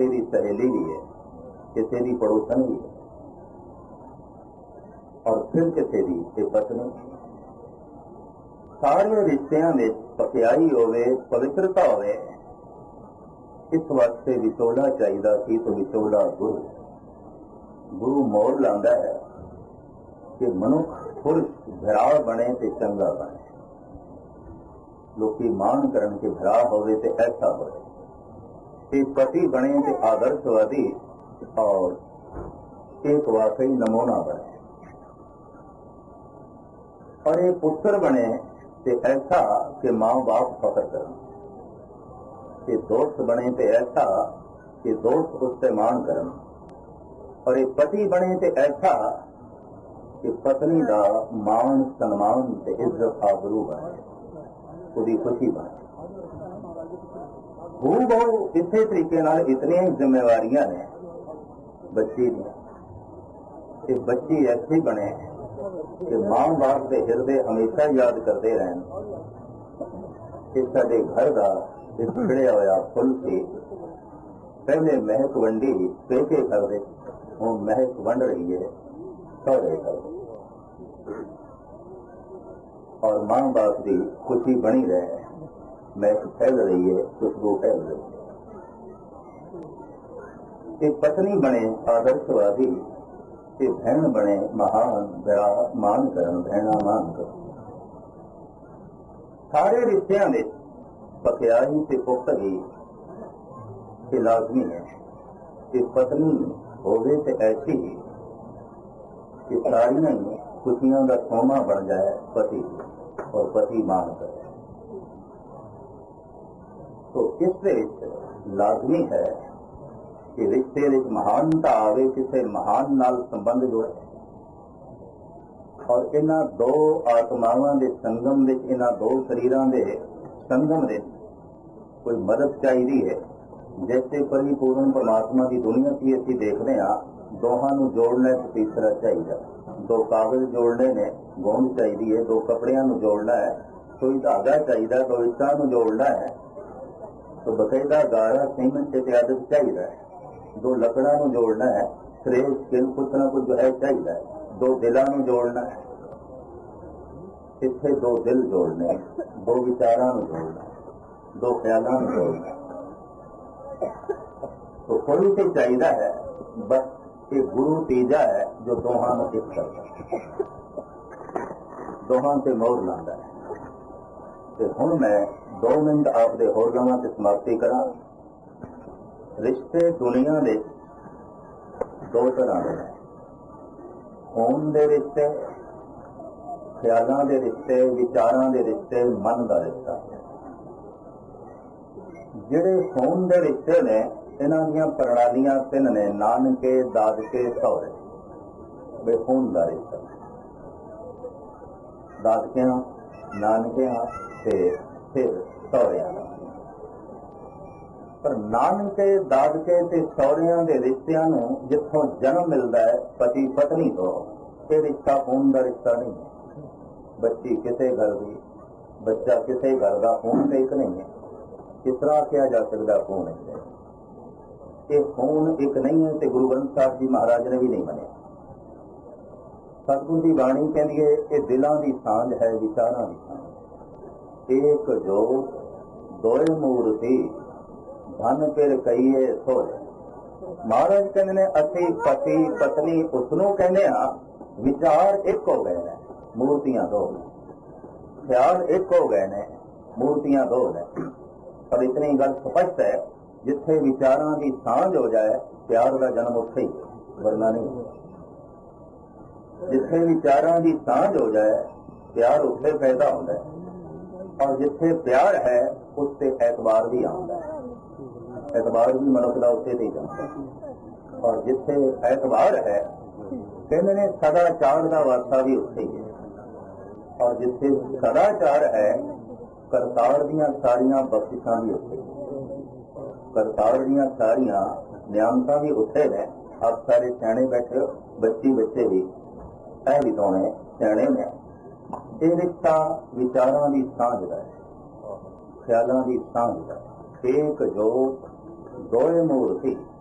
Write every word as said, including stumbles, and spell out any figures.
तेरी सहेली भी है, किसी की पड़ोसन भी है, और फिर किसी की पत्नी। सारे रिश्तियां में पकियाई होवे, पवित्रता होवे, इस वास्ते विचोला चाहिदा सी। तो विचोला गुरु गुरु मोड़ लांदा है कि मनुख पुरुष भरा बने ते चंगा बने। लोकी मान करन के भरा होवे ते ऐसा होवे, कि पति बने ते आदर्शवादी और एक वाकई नमूना बने, और एक पुत्र बने ते ऐसा कि माँ बाप फख्र करन, कि दोस्त बने ते ऐसा कि दोस्त उससे मान करन, और एक पति बने ते ऐसा कि पत्नी का मान सन्मान ते इज्जत आबरू बने, उसकी खुशी बने। हूँ बहु इसे तरीके नाल इतनियां ही जिम्मेवारियां ने बच्ची दी, कि बच्ची ऐसी बने कि मां बाप के हिरदे हमेशा याद करते रहन कि साडे घर का एक खिड़िया होया फुल सी, पहले महक वंडी पेके करदे, हुण महक वंड रही है सौरे कर, और मां बाप की खुशी बनी रहे, महक फैल रही है, खुशबू फैल रही है। एक पत्नी बने आदर्शवादी, एक बहन बने महान, बड़ा मान करन, बहना मान कर। सारे रिश्तियां में पकियाई से पुख्तगी ये लाजमी है कि पत्नी होवे ते ऐसी कि सारियां खुशियां का सोमा बन जाए पति, और पति मान करे। तो इस लाजमी है कि रिश्ते विच महानता आवे, किसी महान नाल संबंध जोड़े, और इन्हां दो आत्मावां दे संगम विच, इन्हां दो शरीरां दे संगम दे कोई मदद चाहिदी है। जैसे परिपूर्ण परमात्मा की दुनिया की असीं देखते हाँ, दोहां नूं जोड़ना एक तीसरा चाहिए, दो कागज जोड़ने ने गोंद चाहिए है, दो कपड़ियां नूं जोड़ना है, कोई धागा चाहिए, दो इट्टां नूं जोड़ना है, तो बकायदा गारा सीमेंट इत्यादि चाहिए, दो लकड़ां नूं जोड़ना है, श्रेय स्किल कुछ ना कुछ जो है चाहिए, दो दिलां नूं जोड़ना है, इत्थे दो दिल जोड़ने, दो विचारां नूं जोड़ना, दो ख्यालां नूं जोड़ना। तो कोई तो चाहिए है, बस एक गुरु तीजा है जो दोहां नूं एक करता है, दोहां से मोहर लांदा है। ते हुण मैं दो मिनट आपदे होर लवां ते समाप्ति करां। रिश्ते दुनिया दे दो तरह दे, खून दे रिश्ते, ख्यालां दे रिश्ते, विचारां दे रिश्ते, मन का रिश्ता। जिहड़े खून दे रिश्ते ने, इन्हां दीयां प्रणालियां तिन ने, नानके, दादके, सौरे। बे खून का रिश्ता दादकियां, नानकियां ते फिर सौरियां दा। पर नानके, दादके ते सौरियां दे रिश्तियां नूं जिथों जन्म मिलदा है पति पत्नी तो, ये रिश्ता खून का रिश्ता नहीं है। बच्ची किसी घर की, बच्चा किसी घर का, खून तो एक नहीं है। किस तरह किया जा सकता खून है? ये खून एक नहीं है, तो गुरु ग्रंथ साहब जी महाराज ने भी नहीं मनिया। सतगुरु की बाणी कहती है ये दिलों की सांझ है, विचारों की सांझ। एक जोत दोए मूर्ति धन फिर कईए सोए। महाराज कहते ने असी पति पत्नी उसनों कहने हाँ, विचार एक हो गए ने, मूर्तियां दो, ख्याल एक हो गए ने, मूर्तियां दो ने। पर इतनी गल स्पष्ट है, जिथे विचारां की सांझ हो जाए प्यार का जन्म उत्थे ही, वरना नहीं। जिथे विचारां की सांझ हो जाए प्यार उत्थे पैदा होता है, और जिथे प्यार है उससे एतबार भी आता है। एतबार भी मनुष्य का उत्थे ही जाता है, और जिथे एतबार है कहते ने सदाचार का वास्ता भी उत्थे ही है, और जिथे सदाचार है करतार दियां सारियां बख्शिशां भी उत्थे, करतार दियां सारियां नियामतां भी उत्थे ने। आप सारे सियाणे बैठे हो, बच्ची बच्चे भी ऐ भी दोने सियाणे ने। ये रिश्ता विचारां की सांझ का है, ख्यालां की सांझ का। एक जोत ਦੋਏ ਮੂਰਤੀ